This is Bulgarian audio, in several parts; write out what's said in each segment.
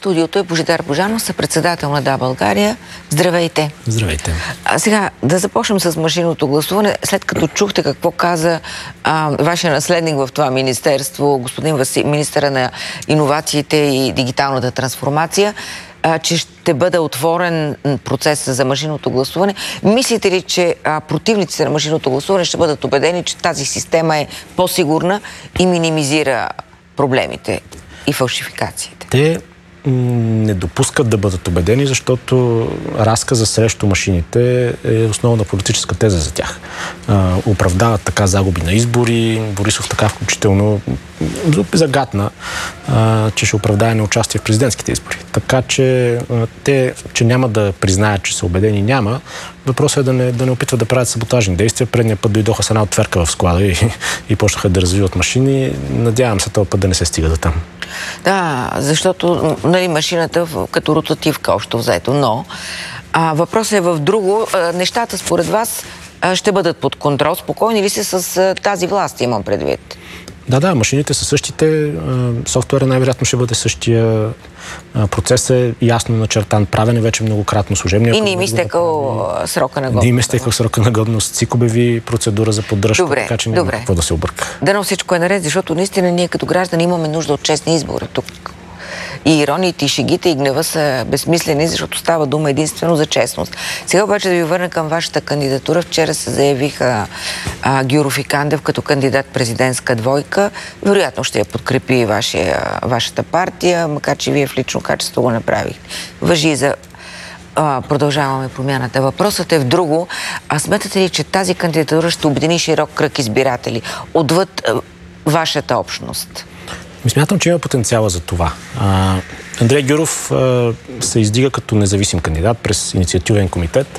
студиото е Божидар Божанов, съпредседател на Да, България. Здравейте! Здравейте! Сега да започнем с машинното гласуване. След като чухте какво каза вашия наследник в това министерство, господин министъра на иновациите и дигиталната трансформация, че ще бъде отворен процес за машинното гласуване. Мислите ли, че противниците на машинното гласуване ще бъдат убедени, че тази система е по-сигурна и минимизира проблемите и фалшификациите? Те не допускат да бъдат убедени, защото разказа срещу машините е основна политическа теза за тях. Оправдават така загуби на избори. Борисов така включително загатна, че ще оправдае неучастие в президентските избори. Така че че няма да признаят, че са убедени, няма. Въпросът е да не опитват да правят саботажни действия. Предния път дойдоха с една отверка в склада и почнаха да развиват машини. Надявам се този път да не се стига до там. Да, защото машината като ротативка общо взето, но въпросът е в друго. Нещата според вас ще бъдат под контрол. Спокойни ли се с тази власт, имам предвид? Да, машините са същите, софтуера най-вероятно ще бъде същия, процесът е ясно начертан, правен е вече многократно служебния. И не им изтекал срока на годност. Не им изтекал срока на годност, ЦИК обяви процедура за поддръжка, така че няма какво да се обърка. Дано всичко е наред, защото наистина ние като граждани имаме нужда от честни избори тук. И ирониите, и шегите, и гнева са безсмислени, защото става дума единствено за честност. Сега обаче да ви върна към вашата кандидатура. Вчера се заявиха Гюров и Кандев като кандидат президентска двойка. Вероятно ще я подкрепи вашата партия, макар че вие в лично качество го направихте. Важи и за Продължаваме промяната. Въпросът е в друго. Смятате ли, че тази кандидатура ще обедини широк кръг избиратели отвъд вашата общност? Смятам, че има потенциала за това. Андрей Гюров се издига като независим кандидат през инициативен комитет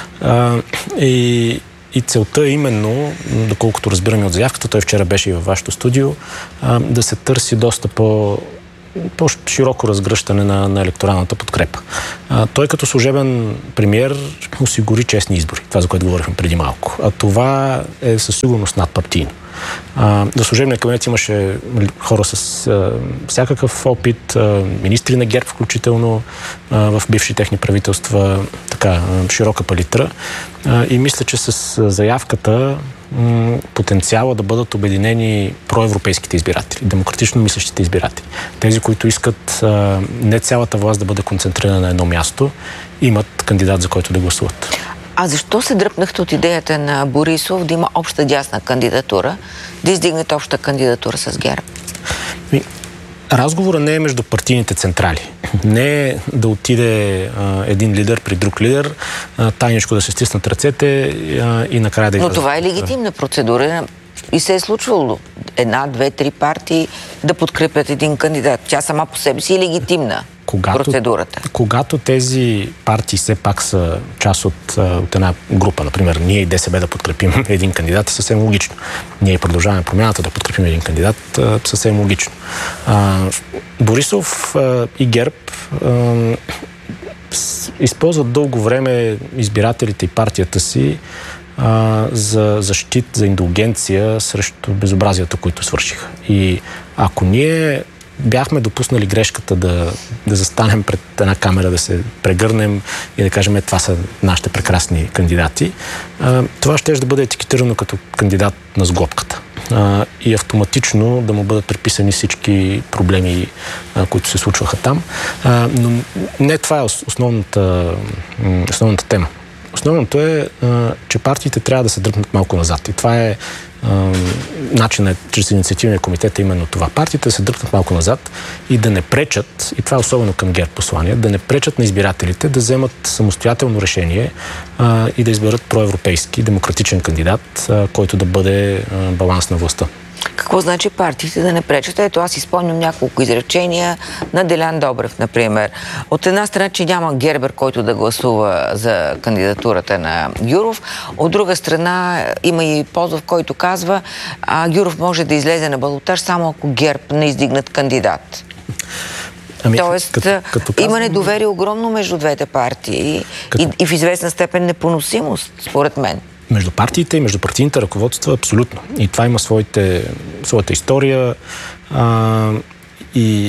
и целта е именно, доколкото разбираме от заявката, той вчера беше и във вашето студио, да се търси доста по-широко разгръщане на електоралната подкрепа. Той като служебен премиер осигури честни избори. Това, за което говорихме преди малко. А това е със сигурност надпартийно. За служебния кабинет имаше хора с всякакъв опит, министри на ГЕРБ включително в бивши техни правителства, така широка палитра. И мисля, че с заявката потенциала да бъдат обединени проевропейските избиратели, демократично мислещите избиратели. Тези, които искат не цялата власт да бъде концентрирана на едно място, имат кандидат, за който да гласуват. А защо се дръпнахте от идеята на Борисов да има обща дясна кандидатура, да издигнете обща кандидатура с ГЕРБ? Разговора не е между партийните централи. Не е да отиде един лидер при друг лидер, тайничко да се стиснат ръцете и накрая да излязат. Но това е легитимна процедура и се е случвало една, две, три партии да подкрепят един кандидат. Тя сама по себе си е легитимна. Процедурата. Когато тези партии все пак са част от една група, например, ние и ДСБ да подкрепим един кандидат, е съвсем логично. Ние продължаваме промяната да подкрепим един кандидат, съвсем логично. Борисов и ГЕРБ използват дълго време избирателите и партията си за защит, за индулгенция срещу безобразията, които свършиха. И ако ние бяхме допуснали грешката да застанем пред една камера, да се прегърнем и да кажем, това са нашите прекрасни кандидати, това ще бъде етикетирано като кандидат на сглобката. И автоматично да му бъдат приписани всички проблеми, които се случваха там. Но не това е основната тема. Основното е, че партиите трябва да се дръпнат малко назад. И това е начинът чрез инициативния комитет е именно това. Партиите да се дръпнат малко назад и да не пречат, и това е особено към ГЕРБ послание, да не пречат на избирателите да вземат самостоятелно решение и да изберат проевропейски, демократичен кандидат, който да бъде баланс на властта. Какво значи партиите да не пречат? Ето, аз изпомням няколко изречения на Делян Добрев, например. От една страна, че няма гербер, който да гласува за кандидатурата на Гюров. От друга страна, има и Позов, който казва, Гюров може да излезе на балотаж само ако ГЕРБ не издигнат кандидат. Тоест, има недоверие огромно между двете партии и в известна степен непоносимост, според мен. Между партиите и между партийните ръководства абсолютно. И това има своята история и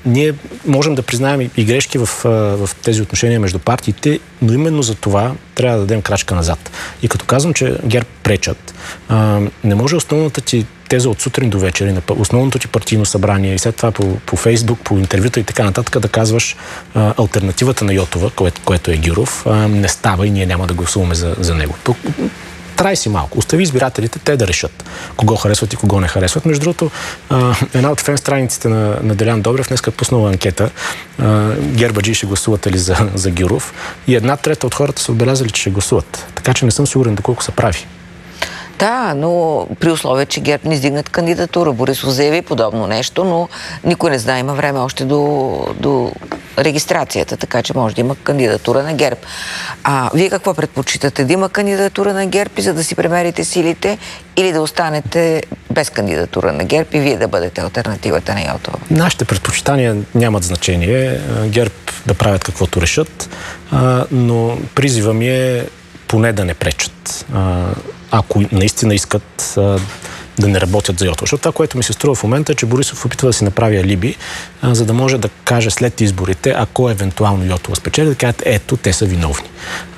ние можем да признаем и грешки в тези отношения между партиите, но именно за това трябва да дадем крачка назад. И като казвам, че ГЕРБ пречат, не може основната ти теза от сутрин до вечер, на основното ти партийно събрание и след това по Фейсбук, по интервюта и така нататък да казваш алтернативата на Йотова, което е Гюров, не става и ние няма да гласуваме за него. Трай си малко. Остави избирателите те да решат кого харесват и кого не харесват. Между другото, една от фен страниците на Делян Добрев днес е пуснала анкета. Гербаджи ще гласувате ли за Гюров? И 1/3 от хората са отбелязали, че ще гласуват. Така че не съм сигурен доколко се прави. Да, но при условие, че ГЕРБ не издигнат кандидатура. Борисов заяви подобно нещо, но никой не знае, има време още до регистрацията, така че може да има кандидатура на ГЕРБ. Вие какво предпочитате? Да има кандидатура на ГЕРБ и за да си премерите силите или да останете без кандидатура на ГЕРБ и вие да бъдете алтернативата на Йотова? Нашите предпочитания нямат значение. ГЕРБ да правят каквото решат, но призива ми е поне да не пречат. Ако наистина искат да не работят за Йотова. Защото това, което ми се струва в момента е, че Борисов опитва да си направи алиби, за да може да каже след изборите, ако евентуално Йотова спечели, да кажат, ето, те са виновни.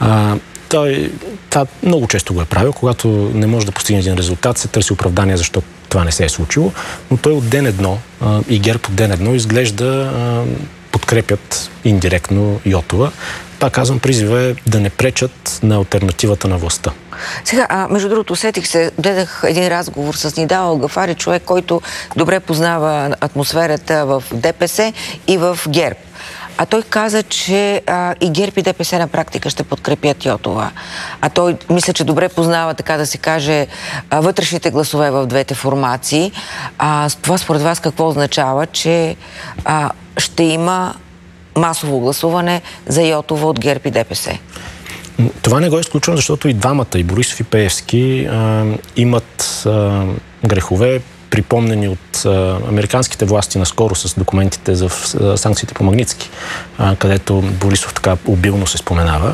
Той това много често го е правил, когато не може да постигне един резултат, се търси оправдание, защо това не се е случило, но той от ден едно и ГЕРБ от ден едно изглежда подкрепят индиректно Йотова. Пак казвам, призива е да не пречат на алтернативата на властта. Сега, между другото, усетих се, гледах един разговор с Нидал Гафари, човек, който добре познава атмосферата в ДПС и в ГЕРБ. А той каза, че и ГЕРБ и ДПС на практика ще подкрепят Йотова. А той мисля, че добре познава, така да се каже, вътрешните гласове в двете формации. Това според вас какво означава? Че ще има масово гласуване за Йотова от ГЕРБ и ДПС? Това не го изключвам, защото и двамата, и Борисов и Пеевски, имат грехове, припомнени от американските власти наскоро с документите за санкциите по Магнитски, където Борисов така обилно се споменава.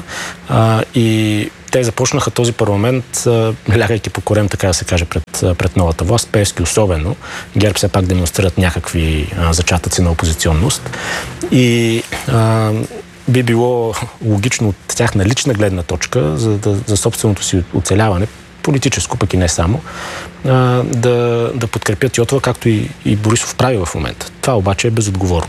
И те започнаха този парламент, лягайки по корем, така да се каже, пред новата власт, Пеевски особено. ГЕРБ все пак демонстрират някакви зачатъци на опозиционност. И би било логично от тяхна лична гледна точка, за собственото си оцеляване, политическо, пък и не само, да подкрепят Йотова, както и Борисов прави в момента. Това обаче е безотговорно.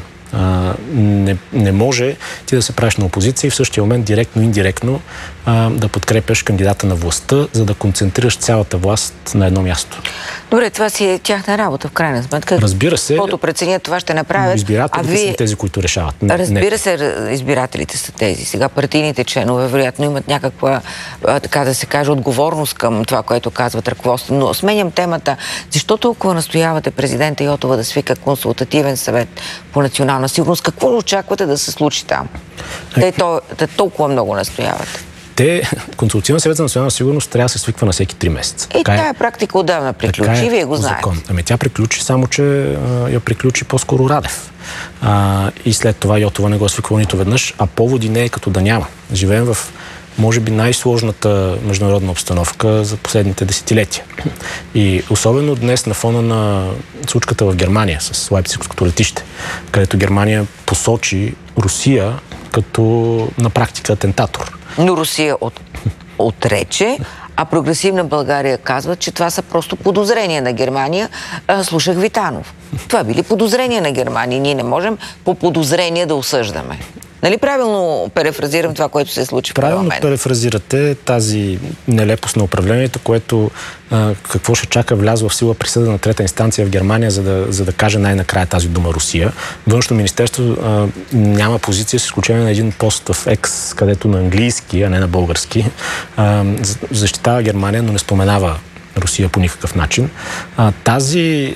Не може ти да се правиш на опозиция и в същия момент директно, индиректно да подкрепяш кандидата на властта, за да концентрираш цялата власт на едно място. Добре, това си е тяхна работа в крайна сметка. Разбира се. Каквото преценят, това ще направят. Избирателите са тези, които решават. Разбира се, избирателите са тези. Сега партийните членове вероятно имат някаква, така да се каже, отговорност към това, което казват ръководството. Но сменям темата. Защо толкова настоявате президента Йотова да свика консултативен съвет по национална сигурност? Какво очаквате да се случи там? Те толкова много настояват. Консултативен съвет за национална сигурност трябва да се свиква на всеки 3 месеца. И тая практика отдавна приключи, вие го знаете. Тя приключи, само че я приключи по-скоро Радев. И след това Йотова не го е свиквал нито веднъж, а поводи не е като да няма. Живеем в, може би, най-сложната международна обстановка за последните десетилетия. И особено днес на фона на случката в Германия с Лайпцигското летище, където Германия посочи Русия като на практика атентатор. Но Русия отрече, а прогресивна България казва, че това са просто подозрения на Германия. Слушах Витанов. Това били подозрения на Германия. Ние не можем по подозрения да осъждаме. Нали правилно перефразирам това, което се случи в парламента? Правилно перефразирате тази нелепост на управлението, което какво ще чака влязла в сила присъда на трета инстанция в Германия, за да каже най-накрая тази дума Русия. Външно министерство няма позиция с изключение на един пост в Екс, където на английски, а не на български, защитава Германия, но не споменава Русия по никакъв начин. Тази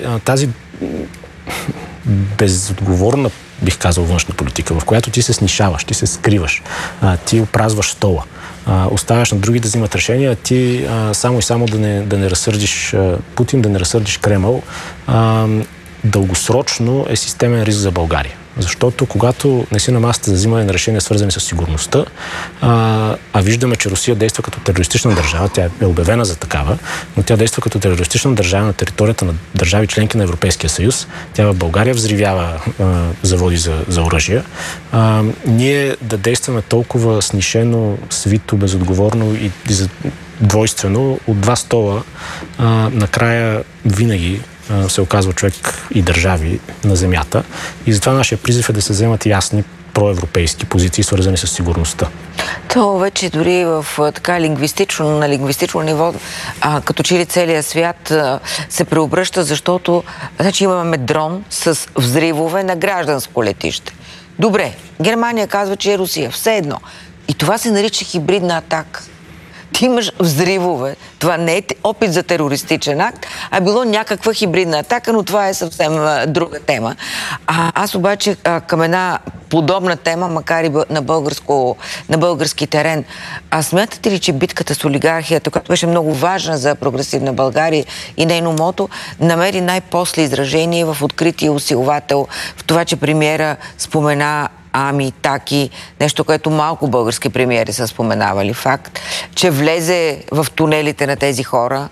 безотговорна, бих казал, външна политика, в която ти се снишаваш, ти се скриваш, ти опразваш стола, оставяш на други да взимат решения, ти само и само да не разсърдиш Путин, да не разсърдиш Кремъл, дългосрочно е системен риск за България. Защото когато не си на масата за взимане на решения, свързани с сигурността, а виждаме, че Русия действа като терористична държава, тя е обявена за такава, но тя действа като терористична държава на територията на държави членки на Европейския съюз. Тя в България взривява заводи за оръжия. Ние да действаме толкова снишено, свито, безотговорно и двойствено от два стола, накрая винаги се оказва човек и държави на земята. И затова нашия призив е да се вземат ясни проевропейски позиции, свързани с сигурността. То вече дори в така на лингвистично ниво, като че ли целият свят се преобръща, защото значи имаме дрон с взривове на гражданско летище. Добре, Германия казва, че е Русия. Все едно. И това се нарича хибридна атака. Ти имаш взривове. Това не е опит за терористичен акт, а било някаква хибридна атака, но това е съвсем друга тема. Аз обаче към една подобна тема, макар и на български терен, смятате ли, че битката с олигархията, която беше много важна за прогресивна България и нейно мото, намери най-после изражение в открития усилвател, в това, че премиера спомена Таки, нещо, което малко български премиери са споменавали, факт, че влезе в тунелите на тези хора,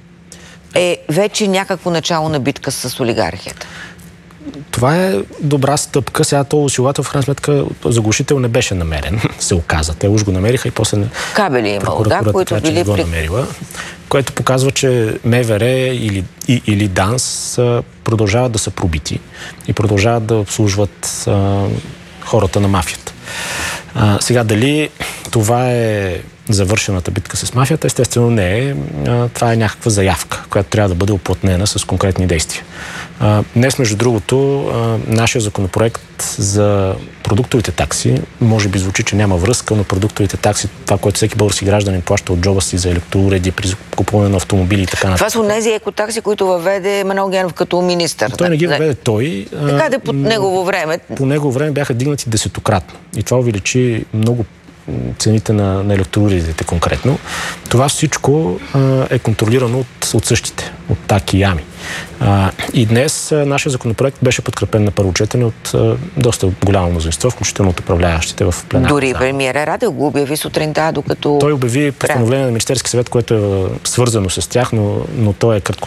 е вече някакво начало на битка с олигархията. Това е добра стъпка. Сега този усилвател, в крайна сметка, заглушител не беше намерен, се оказа. Те уж го намериха и после кабели имало, да, които били го намерила, което показва, че МВР или ДАНС продължават да са пробити и продължават да обслужват хората на мафията. Сега, дали това е завършената битка с мафията? Естествено не е. Това е някаква заявка, която трябва да бъде уплътнена с конкретни действия. Днес, между другото, нашия законопроект за продуктовите такси, може би звучи, че няма връзка, но продуктовите такси, това, което всеки български гражданин плаща от джоба си за електроуреди при купуване на автомобили и така нататък. Това са онези екотакси, които въведе Манол Генов като министър. Той не ги въведе той. Така по негово време. По негово време бяха дигнати десетократно. И това увеличи много цените на електроуредите конкретно. Това всичко е контролирано от същите, от ТАК и АМИ. И днес нашия законопроект беше подкрепен на първо четене от доста голямо мнозинство, включително от управляващите в пленарната зала. Дори премиера Радев го обяви сутринта, докато... Той обяви постановление на Министерски съвет, което е свързано с тях, но то е